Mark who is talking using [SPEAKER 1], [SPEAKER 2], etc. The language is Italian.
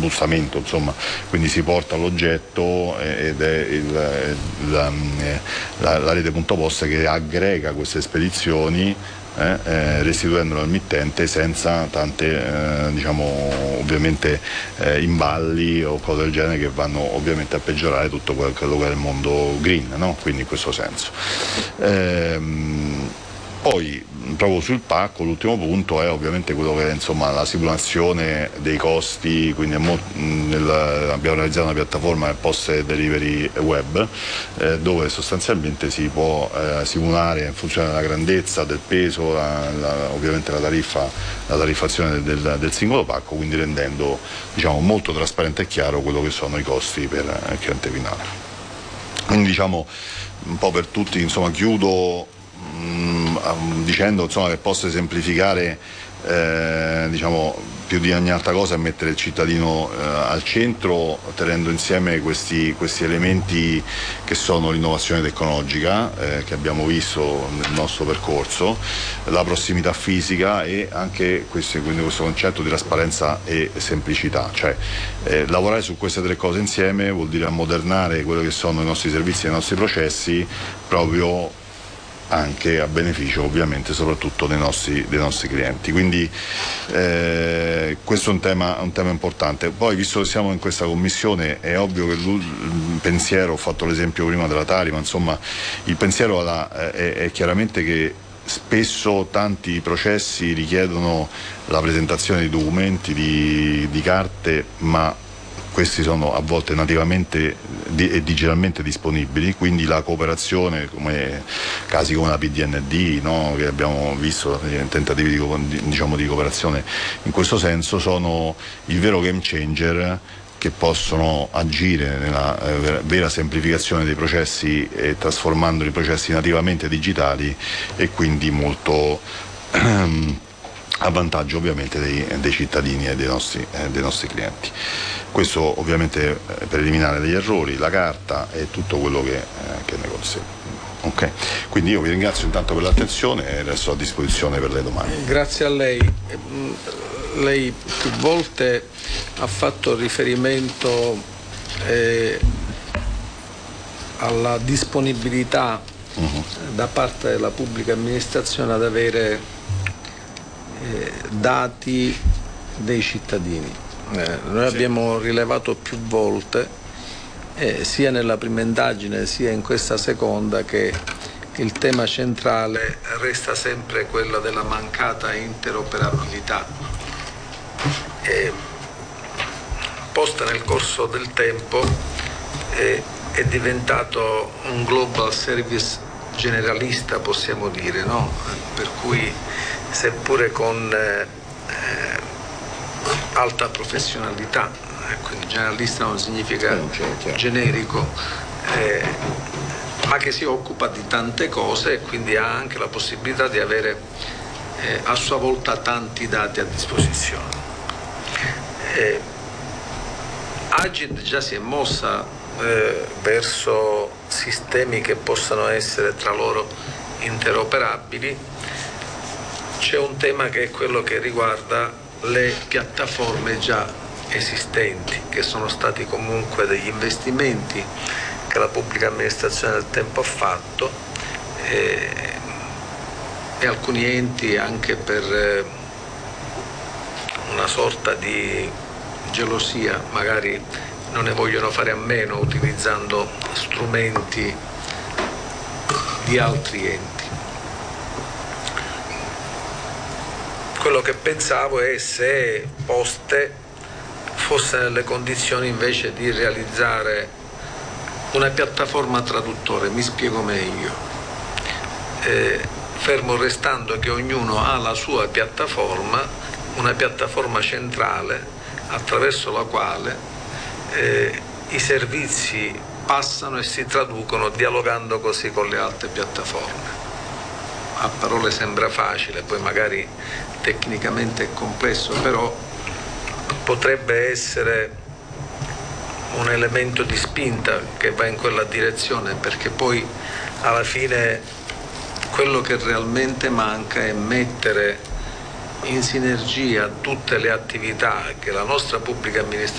[SPEAKER 1] spostamento, insomma, quindi si porta l'oggetto ed è la rete punto poste che aggrega queste spedizioni, restituendolo al mittente senza tante ovviamente imballi o cose del genere che vanno ovviamente a peggiorare tutto quello che è il mondo green, no? Quindi in questo senso. Poi proprio sul pacco l'ultimo punto è ovviamente quello che è la simulazione dei costi, quindi abbiamo realizzato una piattaforma del post delivery web dove sostanzialmente si può simulare in funzione della grandezza, del peso, ovviamente la tariffazione del singolo pacco, quindi rendendo molto trasparente e chiaro quello che sono i costi per il cliente finale. Quindi un po' per tutti, chiudo dicendo che possa semplificare più di ogni altra cosa, mettere il cittadino al centro, tenendo insieme questi elementi che sono l'innovazione tecnologica che abbiamo visto nel nostro percorso, la prossimità fisica e anche questo concetto di trasparenza e semplicità, cioè lavorare su queste tre cose insieme vuol dire ammodernare quello che sono i nostri servizi e i nostri processi, proprio anche a beneficio ovviamente soprattutto dei nostri clienti. Quindi questo è un tema importante. Poi, visto che siamo in questa commissione, è ovvio che il pensiero, ho fatto l'esempio prima della Tari, ma il pensiero è chiaramente che spesso tanti processi richiedono la presentazione di documenti, di carte, ma questi sono a volte nativamente e digitalmente disponibili, quindi la cooperazione, come casi come la PDND, no, che abbiamo visto, tentativi di cooperazione in questo senso, sono il vero game changer che possono agire nella vera semplificazione dei processi e trasformando i processi nativamente digitali e quindi molto a vantaggio ovviamente dei cittadini e dei nostri clienti. Questo ovviamente per eliminare degli errori, la carta e tutto quello che ne consegue. Ok, quindi io vi ringrazio intanto per l'attenzione e resto a disposizione per le domande.
[SPEAKER 2] Grazie a lei. Lei più volte ha fatto riferimento alla disponibilità da parte della pubblica amministrazione ad avere dati dei cittadini. Noi abbiamo rilevato più volte, sia nella prima indagine sia in questa seconda, che il tema centrale resta sempre quello della mancata interoperabilità. Posta nel corso del tempo è diventato un global service generalista, possiamo dire, no? Per cui seppure con alta professionalità, quindi generalista non significa generico, ma che si occupa di tante cose e quindi ha anche la possibilità di avere a sua volta tanti dati a disposizione. Agid già si è mossa verso sistemi che possano essere tra loro interoperabili. C'è un tema che è quello che riguarda le piattaforme già esistenti, che sono stati comunque degli investimenti che la pubblica amministrazione del tempo ha fatto e alcuni enti, anche per una sorta di gelosia, magari non ne vogliono fare a meno utilizzando strumenti di altri enti. Quello che pensavo è se Poste fosse nelle condizioni invece di realizzare una piattaforma traduttore. Mi spiego meglio. Fermo restando che ognuno ha la sua piattaforma, una piattaforma centrale attraverso la quale i servizi passano e si traducono dialogando così con le altre piattaforme. A parole sembra facile, poi magari tecnicamente è complesso, però potrebbe essere un elemento di spinta che va in quella direzione, perché poi alla fine quello che realmente manca è mettere in sinergia tutte le attività che la nostra pubblica amministrazione